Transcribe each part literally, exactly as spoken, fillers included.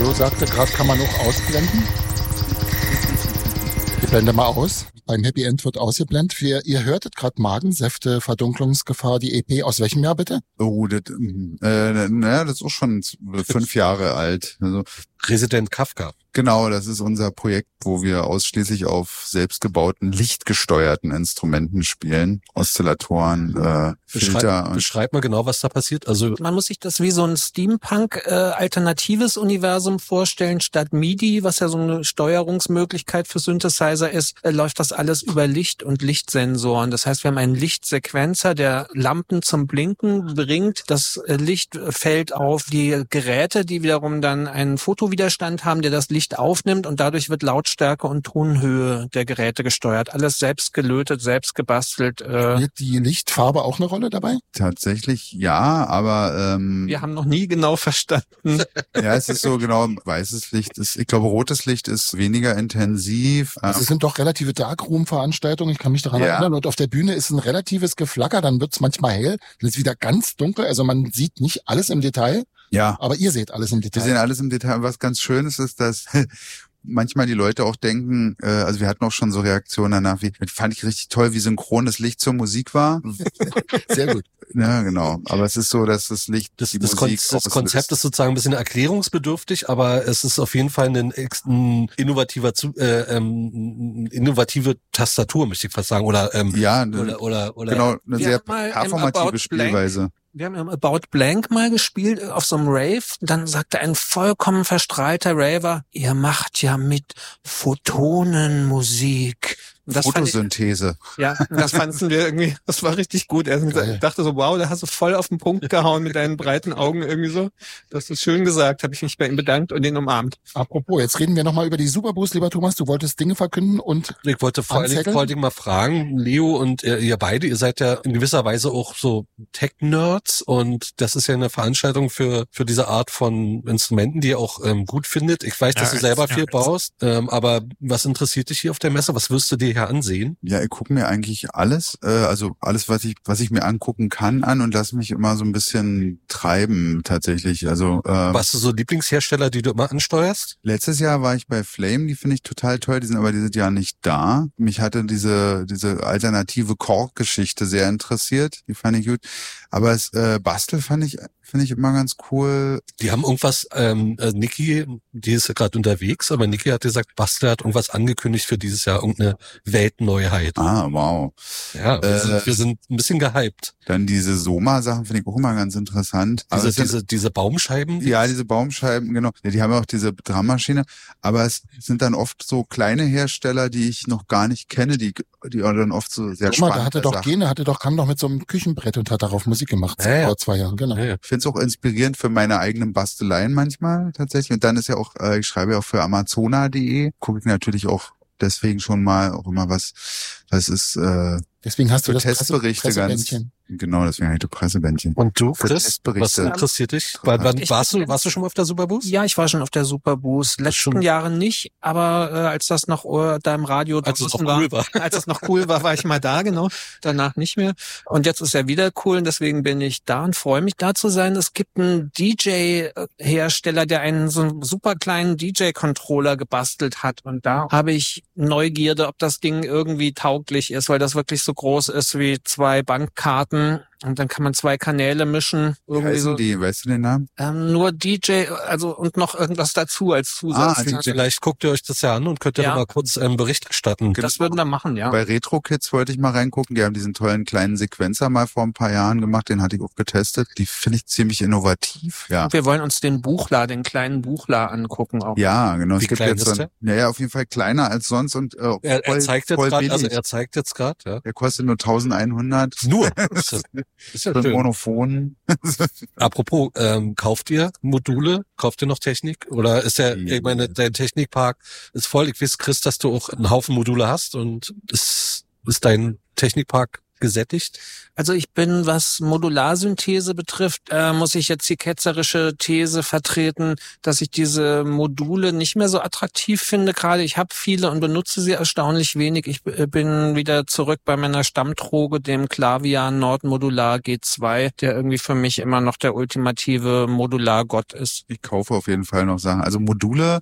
Leo sagte gerade, kann man auch ausblenden. Ich blende mal aus. Ein Happy End wird ausgeblendet. Wir, ihr hörtet gerade Magensäfte, Verdunklungsgefahr, die E P. Aus welchem Jahr bitte? Oh, das, äh, naja, das ist auch schon fünf Jahre alt. Also, Resident Kafka. Genau, das ist unser Projekt, wo wir ausschließlich auf selbstgebauten, lichtgesteuerten Instrumenten spielen. Oszillatoren, äh, Filter. Beschreib, beschreib mal genau, was da passiert. Also man muss sich das wie so ein Steampunk-alternatives äh, Universum vorstellen. Statt MIDI, was ja so eine Steuerungsmöglichkeit für Synthesizer ist, äh, läuft das alles über Licht und Lichtsensoren. Das heißt, wir haben einen Lichtsequenzer, der Lampen zum Blinken bringt. Das äh, Licht fällt auf die Geräte, die wiederum dann einen Fotowiderstand haben, der das Licht aufnimmt, und dadurch wird Lautstärke und Tonhöhe der Geräte gesteuert. Alles selbst gelötet, selbst gebastelt. Äh. Spielt die Lichtfarbe auch eine Rolle dabei? Tatsächlich ja, aber ähm, wir haben noch nie genau verstanden. Ja, es ist so genau, weißes Licht ist, ich glaube, rotes Licht ist weniger intensiv. Also es sind doch relative Darkroom-Veranstaltungen, ich kann mich daran ja. erinnern. Und auf der Bühne ist ein relatives Geflacker, dann wird's manchmal hell, dann ist wieder ganz dunkel, also man sieht nicht alles im Detail. Ja. Aber ihr seht alles im Detail. Wir sehen alles im Detail. Und was ganz schön ist, ist, dass manchmal die Leute auch denken, äh, also wir hatten auch schon so Reaktionen danach, wie, fand ich richtig toll, wie synchron das Licht zur Musik war. Sehr gut. Ja, genau. Aber es ist so, dass das Licht das, die das, Musik Kon- das Konzept ist sozusagen ein bisschen erklärungsbedürftig, aber es ist auf jeden Fall ein, ein innovativer, äh, ähm, innovative Tastatur, möchte ich fast sagen, oder ähm, ja, oder oder oder genau, eine sehr performative Spielweise. Wir haben im About Blank mal gespielt auf so einem Rave. Dann sagte ein vollkommen verstrahlter Raver, ihr macht ja mit Photonenmusik. Das Photosynthese. Ich, ja, das fanden wir irgendwie, das war richtig gut. Er dachte so, wow, da hast du voll auf den Punkt gehauen mit deinen breiten Augen irgendwie so. Das ist schön gesagt, habe ich mich bei ihm bedankt und ihn umarmt. Apropos, jetzt reden wir nochmal über die Superboost, lieber Thomas. Du wolltest Dinge verkünden und ich wollte vor allem vor allem mal fragen, Leo und ihr, ihr beide, ihr seid ja in gewisser Weise auch so Tech-Nerds, und das ist ja eine Veranstaltung für für diese Art von Instrumenten, die ihr auch ähm, gut findet. Ich weiß, dass ja, du selber ja, viel baust, ähm, aber was interessiert dich hier auf der Messe? Was wirst du dir hier ansehen? Ja, ich gucke mir eigentlich alles, äh, also alles, was ich was ich mir angucken kann, an und lass mich immer so ein bisschen treiben tatsächlich. Also äh, hast du so Lieblingshersteller, die du immer ansteuerst? Letztes Jahr war ich bei Flame, die finde ich total toll, die sind aber dieses Jahr nicht da. Mich hatte diese diese alternative Korg-Geschichte sehr interessiert, die fand ich gut. Aber es äh, Bastel fand ich finde ich immer ganz cool. Die haben irgendwas, ähm, äh, Niki, die ist ja gerade unterwegs, aber Niki hat gesagt, Bastel hat irgendwas angekündigt für dieses Jahr, irgendeine Weltneuheit. Ah, wow. Ja, wir, äh, sind, wir sind ein bisschen gehypt. Dann diese Soma-Sachen finde ich auch immer ganz interessant. Diese, aber diese, diese Baumscheiben? Ja, diese Baumscheiben, genau. Ja, die haben ja auch diese Drummaschine. Aber es sind dann oft so kleine Hersteller, die ich noch gar nicht kenne, die die dann oft so sehr spannend sind. Da hatte doch Gene, hatte doch, kam doch mit so einem Küchenbrett und hat darauf Musik gemacht. Ja, ja. Vor zwei Jahren, genau. Ja, ja. Ich finde es auch inspirierend für meine eigenen Basteleien manchmal tatsächlich. Und dann ist ja auch, äh, ich schreibe ja auch für Amazona punkt de, gucke ich natürlich auch deswegen schon mal auch immer was, was ist, äh, deswegen hast du das Testberichte Presse- ganz, genau, deswegen habe ich das Pressebändchen. Und du, Chris, was interessiert dich? Wann, wann warst du, warst du schon mal auf der Superboost? Ja, ich war schon auf der Superboost. Letzten Jahre nicht, aber äh, als das noch äh, da im Radio als es noch war, cool war, als es noch cool war, war ich mal da, genau. Danach nicht mehr. Und jetzt ist er wieder cool, und deswegen bin ich da und freue mich, da zu sein. Es gibt einen D J-Hersteller, der einen so einen super kleinen D J-Controller gebastelt hat, und da habe ich Neugierde, ob das Ding irgendwie tauglich ist, weil das wirklich so groß ist wie zwei Bankkarten. Und dann kann man zwei Kanäle mischen. Irgendwie so. Die, weißt du den Namen? Ähm, nur D J, also und noch irgendwas dazu als Zusatz. Ah, also vielleicht guckt ihr euch das ja an und könnt ihr ja mal kurz einen ähm, Bericht erstatten. Das würden wir machen, ja. Bei Retro Kids wollte ich mal reingucken. Die haben diesen tollen kleinen Sequenzer mal vor ein paar Jahren gemacht. Den hatte ich auch getestet. Die finde ich ziemlich innovativ. Ja. Und wir wollen uns den Buchler, den kleinen Buchler angucken auch. Ja, genau. Wie es gibt klein jetzt ist so ein, ja, ja, auf jeden Fall kleiner als sonst und äh, er, voll, er zeigt jetzt voll grad, billig. also er zeigt jetzt gerade, ja. Der kostet nur eintausendeinhundert. Nur. Das ist, ist ja schön. Monophon. Apropos, ähm, kauft ihr Module? Kauft ihr noch Technik? Oder ist der, ich meine, dein Technikpark ist voll. Ich weiß, Chris, dass du auch einen Haufen Module hast, und ist, ist dein Technikpark gesättigt? Also ich bin, was Modularsynthese betrifft, äh, muss ich jetzt die ketzerische These vertreten, dass ich diese Module nicht mehr so attraktiv finde. Gerade ich habe viele und benutze sie erstaunlich wenig. Ich äh, bin wieder zurück bei meiner Stammtroge, dem Klavian Nord Modular G zwei, der irgendwie für mich immer noch der ultimative Modulargott ist. Ich kaufe auf jeden Fall noch Sachen. Also Module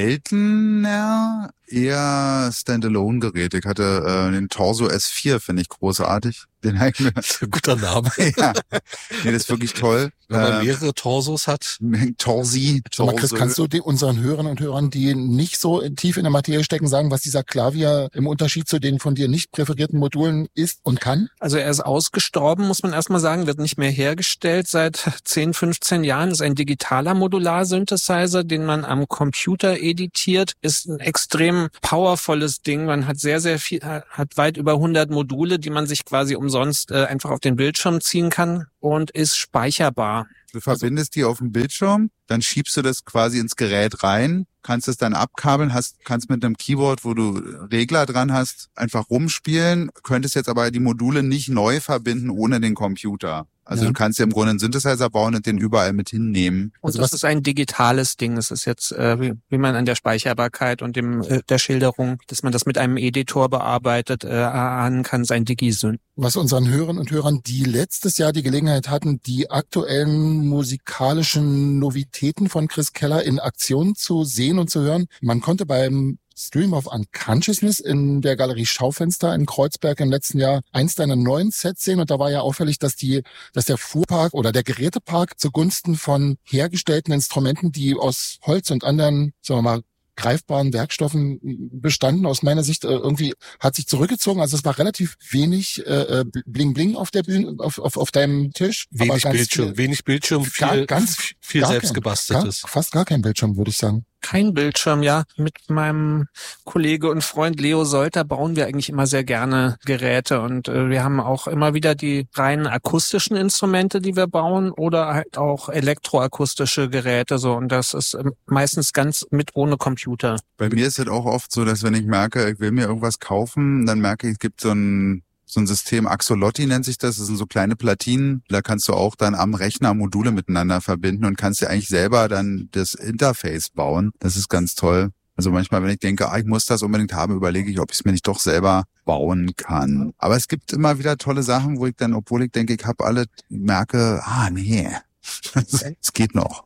seltener, eher Standalone-Geräte. Ich hatte äh, den Torso S vier, finde ich großartig. Den habe ich mir... Guter Name. Ja, nee, das ist wirklich toll. Wenn man Ähm, mehrere Torsos hat. Torsi. Sag mal, Chris, kannst du die, unseren Hörern und Hörern, die nicht so tief in der Materie stecken, sagen, was dieser Klavier im Unterschied zu den von dir nicht präferierten Modulen ist und kann? Also er ist ausgestorben, muss man erstmal sagen, wird nicht mehr hergestellt seit zehn, fünfzehn Jahren. Ist ein digitaler Modularsynthesizer, den man am Computer editiert. Ist ein extrem powervolles Ding. Man hat sehr, sehr viel, hat weit über hundert Module, die man sich quasi umsonst äh, einfach auf den Bildschirm ziehen kann und ist speicherbar. Du verbindest die auf dem Bildschirm, dann schiebst du das quasi ins Gerät rein, kannst es dann abkabeln, hast, kannst mit einem Keyboard, wo du Regler dran hast, einfach rumspielen, könntest jetzt aber die Module nicht neu verbinden ohne den Computer. Also Ja. du kannst ja im Grunde einen Synthesizer bauen und den überall mit hinnehmen. Und Also das was- ist ein digitales Ding. Es ist jetzt, äh, wie, wie man an der Speicherbarkeit und dem äh, der Schilderung, dass man das mit einem Editor bearbeitet, äh, erahnen kann, sein Digisyn. Was unseren Hörern und Hörern, die letztes Jahr die Gelegenheit hatten, die aktuellen musikalischen Novitäten von Chris Keller in Aktion zu sehen und zu hören. Man konnte beim Stream of Unconsciousness in der Galerie Schaufenster in Kreuzberg im letzten Jahr eins deiner neuen Sets sehen, und da war ja auffällig, dass die, dass der Fuhrpark oder der Gerätepark zugunsten von hergestellten Instrumenten, die aus Holz und anderen, sagen wir mal, greifbaren Werkstoffen bestanden, aus meiner Sicht äh, irgendwie hat sich zurückgezogen. Also es war relativ wenig äh, Bling Bling auf der Bühne, auf, auf, auf deinem Tisch. aber Wenig ganz Bildschirm, viel, wenig Bildschirm, viel, Gar- ganz- viel gar selbst kein- gebasteltes. Gar, fast gar kein Bildschirm, würde ich sagen. Kein Bildschirm, ja. Mit meinem Kollege und Freund Leo Solter bauen wir eigentlich immer sehr gerne Geräte und äh, wir haben auch immer wieder die rein akustischen Instrumente, die wir bauen, oder halt auch elektroakustische Geräte so, und das ist ähm, meistens ganz mit ohne Computer. Bei mir ist es auch oft so, dass wenn ich merke, ich will mir irgendwas kaufen, dann merke ich, es gibt so ein so ein System, Axolotti nennt sich das, das sind so kleine Platinen, da kannst du auch dann am Rechner Module miteinander verbinden und kannst dir eigentlich selber dann das Interface bauen. Das ist ganz toll. Also manchmal, wenn ich denke, ah, ich muss das unbedingt haben, überlege ich, ob ich es mir nicht doch selber bauen kann. Aber es gibt immer wieder tolle Sachen, wo ich dann, obwohl ich denke, ich habe alle, merke, ah nee, es geht noch.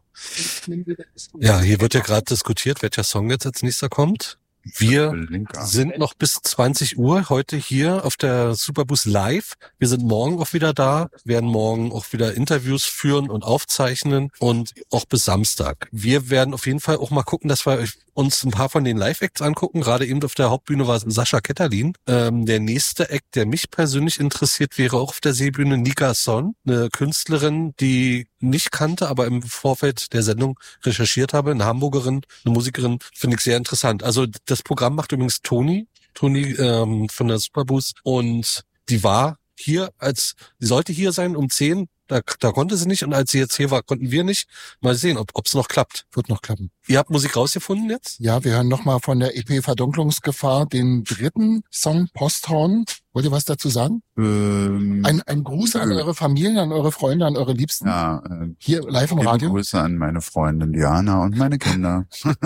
Ja, hier wird ja gerade diskutiert, welcher Song jetzt als nächster kommt. Wir Linker. sind noch bis zwanzig Uhr heute hier auf der Superboost Live. Wir sind morgen auch wieder da, werden morgen auch wieder Interviews führen und aufzeichnen und auch bis Samstag. Wir werden auf jeden Fall auch mal gucken, dass wir uns ein paar von den Live-Acts angucken. Gerade eben auf der Hauptbühne war Sascha Ketterlin. Ähm, der nächste Act, der mich persönlich interessiert, wäre auch auf der Seebühne Nika Son, eine Künstlerin, die nicht kannte, aber im Vorfeld der Sendung recherchiert habe, eine Hamburgerin, eine Musikerin, finde ich sehr interessant. Also das Programm macht übrigens Toni, Toni ähm, von der Superboost, und die war hier, als sie sollte hier sein um zehn, da, da konnte sie nicht, und als sie jetzt hier war, konnten wir nicht. Mal sehen, ob es noch klappt. Wird noch klappen. Ihr habt Musik rausgefunden jetzt? Ja, wir hören nochmal von der E P Verdunklungsgefahr den dritten Song Posthorn. Wollt ihr was dazu sagen? Ähm, Ein, ein Gruß an eure Familien, an eure Freunde, an eure Liebsten. ja, äh, Hier live im liebe Radio. Grüße an meine Freundin Diana und meine Kinder.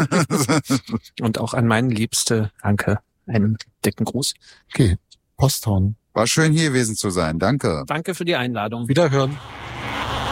Und auch an meinen Liebste, danke, einen dicken Gruß. Okay, Posthorn. War schön hier gewesen zu sein. Danke. Danke für die Einladung. Wiederhören.